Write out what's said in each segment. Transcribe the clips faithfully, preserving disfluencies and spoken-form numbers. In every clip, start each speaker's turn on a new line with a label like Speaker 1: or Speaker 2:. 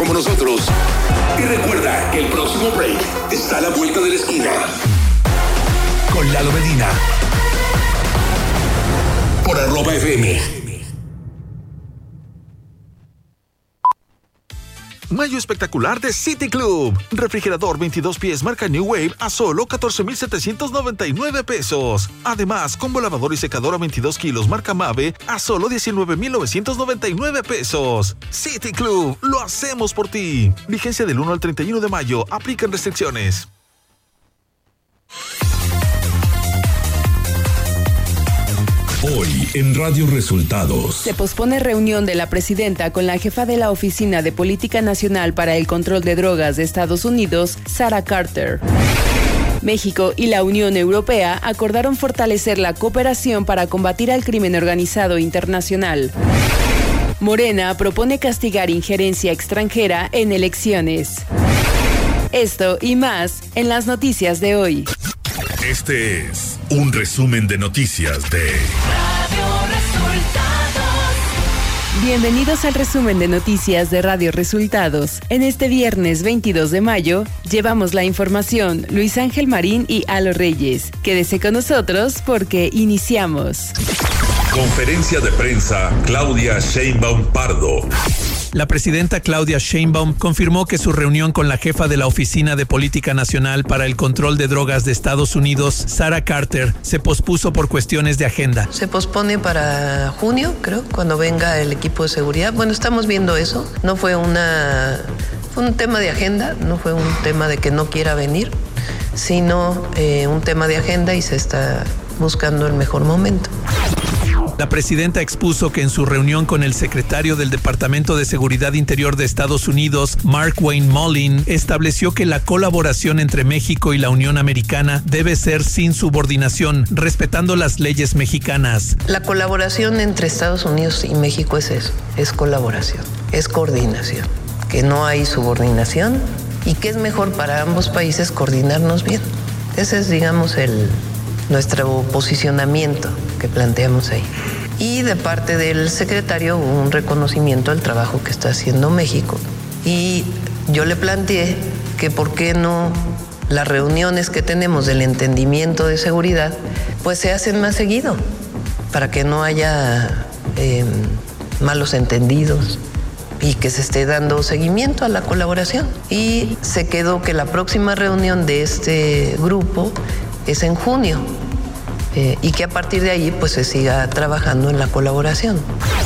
Speaker 1: como nosotros. Y recuerda que el próximo break está a la vuelta de la esquina. Con Lalo Medina. Por arroba F M.
Speaker 2: Mayo espectacular de City Club. Refrigerador veintidós pies marca New Wave a solo catorce mil setecientos noventa y nueve pesos. Además, combo lavador y secadora veintidós kilos marca Mave a solo diecinueve mil novecientos noventa y nueve pesos. City Club, lo hacemos por ti. Vigencia del uno al treinta y uno de mayo. Aplican restricciones.
Speaker 1: Hoy en Radio Resultados.
Speaker 3: Se pospone reunión de la presidenta con la jefa de la Oficina de Política Nacional para el Control de Drogas de Estados Unidos, Sarah Carter. México y la Unión Europea acordaron fortalecer la cooperación para combatir al crimen organizado internacional. Morena propone castigar injerencia extranjera en elecciones. Esto y más en las noticias de hoy.
Speaker 1: Este es un resumen de noticias de Radio
Speaker 3: Resultados. Bienvenidos al resumen de noticias de Radio Resultados. En este viernes veintidós de mayo, llevamos la información Luis Ángel Marín y Alo Reyes. Quédese con nosotros porque iniciamos.
Speaker 1: Conferencia de prensa, Claudia Sheinbaum Pardo.
Speaker 4: La presidenta Claudia Sheinbaum confirmó que su reunión con la jefa de la Oficina de Política Nacional para el Control de Drogas de Estados Unidos, Sarah Carter, se pospuso por cuestiones de agenda.
Speaker 5: Se pospone para junio, creo, cuando venga el equipo de seguridad. Bueno, estamos viendo eso. No fue una, fue un tema de agenda, no fue un tema de que no quiera venir, sino eh, un tema de agenda y se está buscando el mejor momento.
Speaker 4: La presidenta expuso que en su reunión con el secretario del Departamento de Seguridad Interior de Estados Unidos, Mark Wayne Mullin, estableció que la colaboración entre México y la Unión Americana debe ser sin subordinación, respetando las leyes mexicanas.
Speaker 5: La colaboración entre Estados Unidos y México es eso, es colaboración, es coordinación, que no hay subordinación y que es mejor para ambos países coordinarnos bien. Ese es, digamos, el nuestro posicionamiento que planteamos ahí. Y de parte del secretario hubo un reconocimiento al trabajo que está haciendo México. Y yo le planteé que por qué no las reuniones que tenemos del entendimiento de seguridad pues se hacen más seguido, para que no haya eh, malos entendidos y que se esté dando seguimiento a la colaboración. Y se quedó que la próxima reunión de este grupo es en junio, eh, y que a partir de ahí pues se siga trabajando en la colaboración.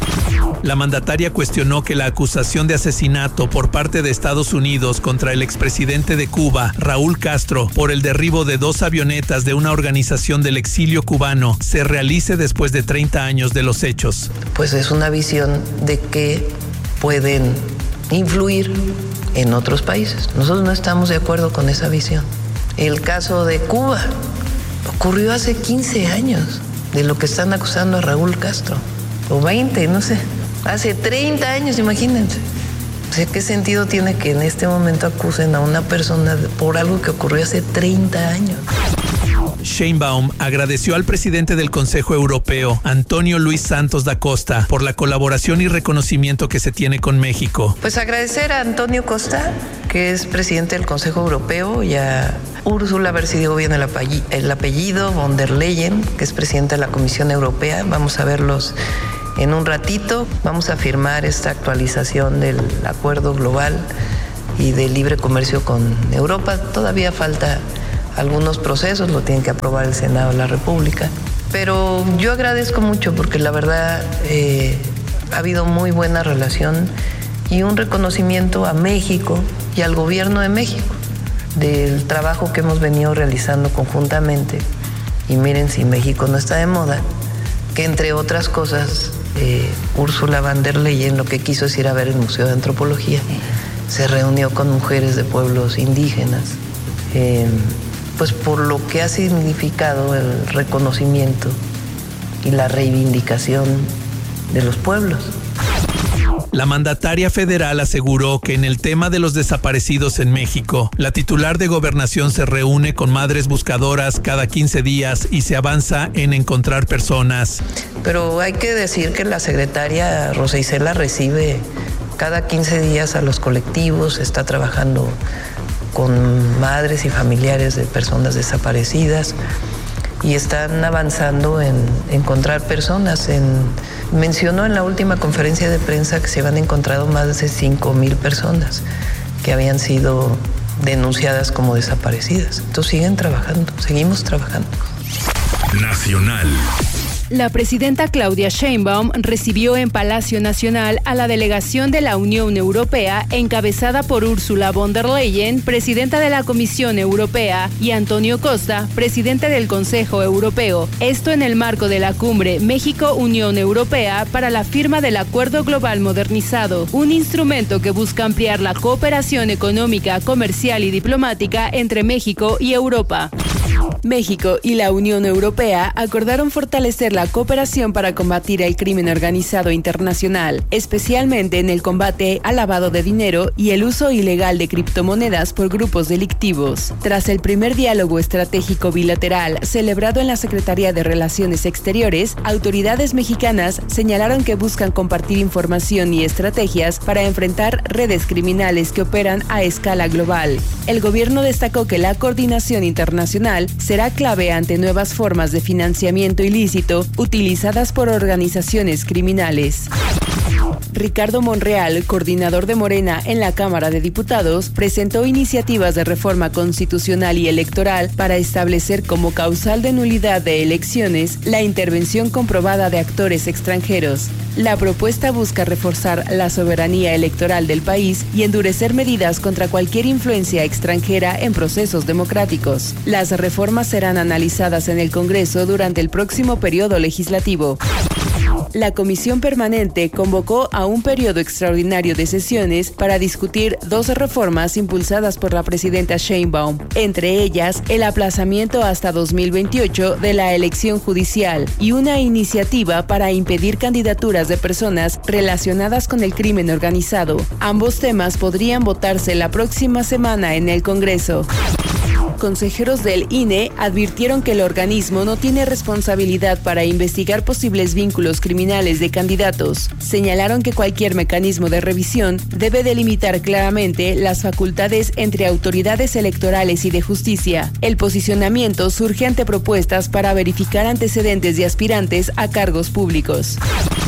Speaker 4: La mandataria cuestionó que la acusación de asesinato por parte de Estados Unidos contra el expresidente de Cuba, Raúl Castro, por el derribo de dos avionetas de una organización del exilio cubano se realice después de treinta años de los hechos.
Speaker 5: Pues es una visión de que pueden influir en otros países. Nosotros no estamos de acuerdo con esa visión. El caso de Cuba ocurrió hace quince años de lo que están acusando a Raúl Castro, o veinte, no sé, hace treinta años, imagínense. O sea, ¿qué sentido tiene que en este momento acusen a una persona por algo que ocurrió hace treinta años?
Speaker 4: Sheinbaum agradeció al presidente del Consejo Europeo, Antonio Luis Santos da Costa, por la colaboración y reconocimiento que se tiene con México.
Speaker 5: Pues agradecer a Antonio Costa, que es presidente del Consejo Europeo, y a Úrsula, a ver si digo bien el apellido, el apellido, von der Leyen, que es presidenta de la Comisión Europea. Vamos a verlos en un ratito. Vamos a firmar esta actualización del acuerdo global y de libre comercio con Europa. Todavía falta algunos procesos, lo tienen que aprobar el Senado de la República. Pero yo agradezco mucho porque la verdad eh, ha habido muy buena relación y un reconocimiento a México y al gobierno de México del trabajo que hemos venido realizando conjuntamente. Y miren, si México no está de moda, que entre otras cosas, eh, Úrsula von der Leyen lo que quiso es ir a ver el Museo de Antropología. Se reunió con mujeres de pueblos indígenas, eh, pues por lo que ha significado el reconocimiento y la reivindicación de los pueblos.
Speaker 4: La mandataria federal aseguró que en el tema de los desaparecidos en México, la titular de Gobernación se reúne con madres buscadoras cada quince días y se avanza en encontrar personas.
Speaker 5: Pero hay que decir que la secretaria Rosa Isela recibe cada quince días a los colectivos, está trabajando con madres y familiares de personas desaparecidas y están avanzando en encontrar personas. En, mencionó en la última conferencia de prensa que se habían encontrado más de cinco mil personas que habían sido denunciadas como desaparecidas. Entonces siguen trabajando, seguimos trabajando.
Speaker 1: Nacional.
Speaker 3: La presidenta Claudia Sheinbaum recibió en Palacio Nacional a la delegación de la Unión Europea encabezada por Ursula von der Leyen, presidenta de la Comisión Europea, y Antonio Costa, presidente del Consejo Europeo. Esto en el marco de la cumbre México-Unión Europea para la firma del Acuerdo Global Modernizado, un instrumento que busca ampliar la cooperación económica, comercial y diplomática entre México y Europa. México y la Unión Europea acordaron fortalecer la cooperación para combatir el crimen organizado internacional, especialmente en el combate al lavado de dinero y el uso ilegal de criptomonedas por grupos delictivos. Tras el primer diálogo estratégico bilateral celebrado en la Secretaría de Relaciones Exteriores, autoridades mexicanas señalaron que buscan compartir información y estrategias para enfrentar redes criminales que operan a escala global. El gobierno destacó que la coordinación internacional será clave ante nuevas formas de financiamiento ilícito utilizadas por organizaciones criminales. Ricardo Monreal, coordinador de Morena en la Cámara de Diputados, presentó iniciativas de reforma constitucional y electoral para establecer como causal de nulidad de elecciones la intervención comprobada de actores extranjeros. La propuesta busca reforzar la soberanía electoral del país y endurecer medidas contra cualquier influencia extranjera en procesos democráticos. Las reformas serán analizadas en el Congreso durante el próximo periodo legislativo. La Comisión Permanente convocó a un periodo extraordinario de sesiones para discutir dos reformas impulsadas por la presidenta Sheinbaum, entre ellas el aplazamiento hasta dos mil veintiocho de la elección judicial y una iniciativa para impedir candidaturas de personas relacionadas con el crimen organizado. Ambos temas podrían votarse la próxima semana en el Congreso. Consejeros del I N E advirtieron que el organismo no tiene responsabilidad para investigar posibles vínculos criminales de candidatos. Señalaron que cualquier mecanismo de revisión debe delimitar claramente las facultades entre autoridades electorales y de justicia. El posicionamiento surge ante propuestas para verificar antecedentes de aspirantes a cargos públicos.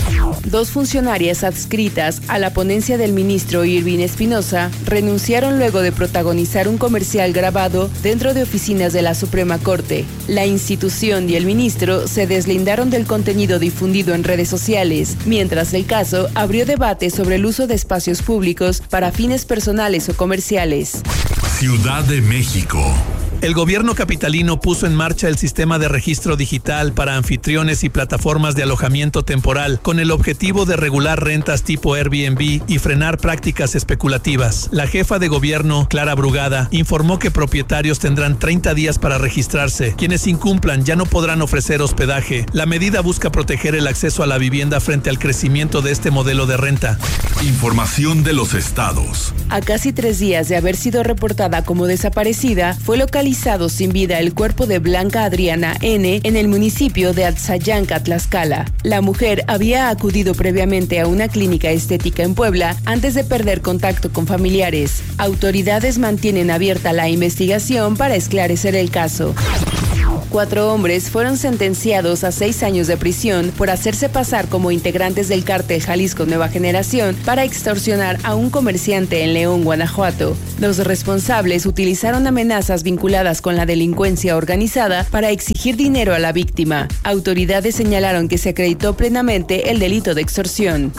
Speaker 3: Dos funcionarias adscritas a la ponencia del ministro Irving Espinosa renunciaron luego de protagonizar un comercial grabado dentro de oficinas de la Suprema Corte. La institución y el ministro se deslindaron del contenido difundido en redes sociales, mientras el caso abrió debate sobre el uso de espacios públicos para fines personales o comerciales.
Speaker 1: Ciudad de México.
Speaker 4: El gobierno capitalino puso en marcha el sistema de registro digital para anfitriones y plataformas de alojamiento temporal con el objetivo de regular rentas tipo Airbnb y frenar prácticas especulativas. La jefa de gobierno, Clara Brugada, informó que propietarios tendrán treinta días para registrarse. Quienes incumplan ya no podrán ofrecer hospedaje. La medida busca proteger el acceso a la vivienda frente al crecimiento de este modelo de renta.
Speaker 1: Información de los estados.
Speaker 3: A casi tres días de haber sido reportada como desaparecida, fue localizada sin vida el cuerpo de Blanca Adriana N. en el municipio de Atzayanca, Tlaxcala. La mujer había acudido previamente a una clínica estética en Puebla antes de perder contacto con familiares. Autoridades mantienen abierta la investigación para esclarecer el caso. Cuatro hombres fueron sentenciados a seis años de prisión por hacerse pasar como integrantes del cártel Jalisco Nueva Generación para extorsionar a un comerciante en León, Guanajuato. Los responsables utilizaron amenazas vinculadas con la delincuencia organizada para exigir dinero a la víctima. Autoridades señalaron que se acreditó plenamente el delito de extorsión.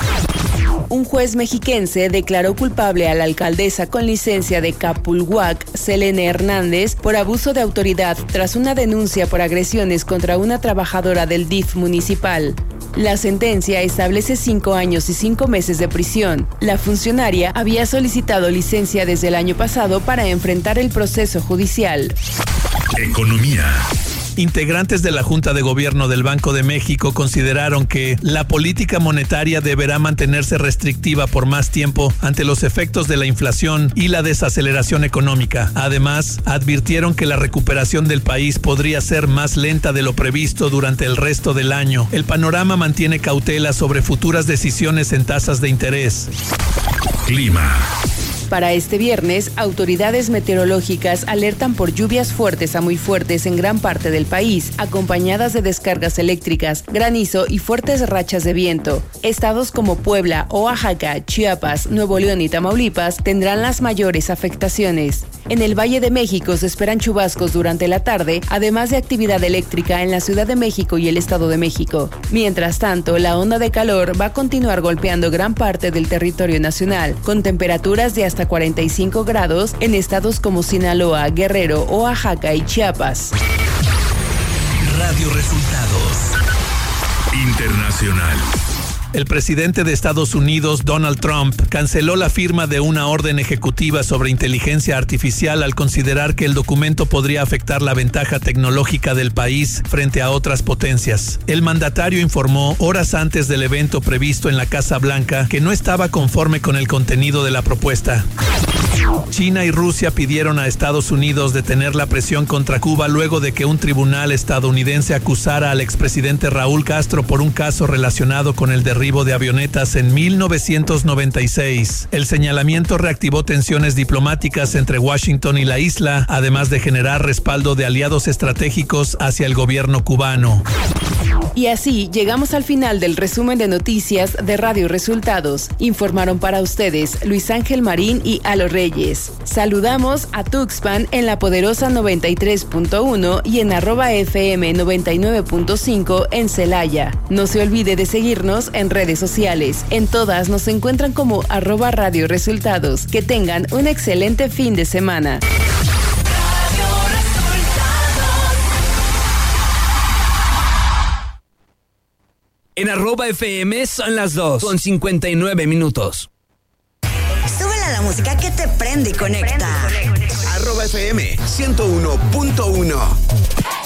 Speaker 3: Un juez mexiquense declaró culpable a la alcaldesa con licencia de Capulhuac, Selene Hernández, por abuso de autoridad tras una denuncia por agresiones contra una trabajadora del D I F municipal. La sentencia establece cinco años y cinco meses de prisión. La funcionaria había solicitado licencia desde el año pasado para enfrentar el proceso judicial.
Speaker 1: Economía.
Speaker 4: Integrantes de la Junta de Gobierno del Banco de México consideraron que la política monetaria deberá mantenerse restrictiva por más tiempo ante los efectos de la inflación y la desaceleración económica. Además, advirtieron que la recuperación del país podría ser más lenta de lo previsto durante el resto del año. El panorama mantiene cautela sobre futuras decisiones en tasas de interés.
Speaker 1: Clima.
Speaker 3: Para este viernes, autoridades meteorológicas alertan por lluvias fuertes a muy fuertes en gran parte del país, acompañadas de descargas eléctricas, granizo y fuertes rachas de viento. Estados como Puebla, Oaxaca, Chiapas, Nuevo León y Tamaulipas tendrán las mayores afectaciones. En el Valle de México se esperan chubascos durante la tarde, además de actividad eléctrica en la Ciudad de México y el Estado de México. Mientras tanto, la onda de calor va a continuar golpeando gran parte del territorio nacional, con temperaturas de hasta cuarenta y cinco grados en estados como Sinaloa, Guerrero, Oaxaca y Chiapas.
Speaker 1: Radio Resultados Internacional.
Speaker 4: El presidente de Estados Unidos, Donald Trump, canceló la firma de una orden ejecutiva sobre inteligencia artificial al considerar que el documento podría afectar la ventaja tecnológica del país frente a otras potencias. El mandatario informó horas antes del evento previsto en la Casa Blanca que no estaba conforme con el contenido de la propuesta. China y Rusia pidieron a Estados Unidos detener la presión contra Cuba luego de que un tribunal estadounidense acusara al expresidente Raúl Castro por un caso relacionado con el derribo de avionetas en mil novecientos noventa y seis. El señalamiento reactivó tensiones diplomáticas entre Washington y la isla, además de generar respaldo de aliados estratégicos hacia el gobierno cubano.
Speaker 3: Y así llegamos al final del resumen de noticias de Radio Resultados. Informaron para ustedes Luis Ángel Marín y Alo Reyes. Saludamos a Tuxpan en la poderosa noventa y tres punto uno y en arroba F M noventa y nueve punto cinco en Celaya. No se olvide de seguirnos en redes sociales. En todas nos encuentran como arroba Radio Resultados. Que tengan un excelente fin de semana.
Speaker 6: En arroba F M son las dos con cincuenta y nueve minutos.
Speaker 7: Súbele a la música que te prende y conecta.
Speaker 1: Arroba F M ciento uno punto uno.